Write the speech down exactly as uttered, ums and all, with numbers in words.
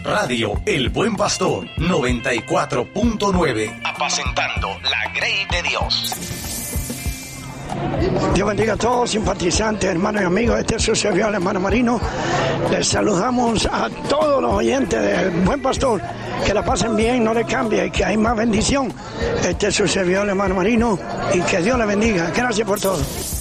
Radio El Buen Pastor noventa y cuatro punto nueve, apacentando la grey de Dios. Dios bendiga a todos, simpatizantes, hermanos y amigos. Este es su servidor, el hermano Marino. Les saludamos a todos los oyentes del Buen Pastor. Que la pasen bien, no le cambie, y que hay más bendición. Este es su servidor, el hermano Marino, y que Dios le bendiga. Gracias por todo.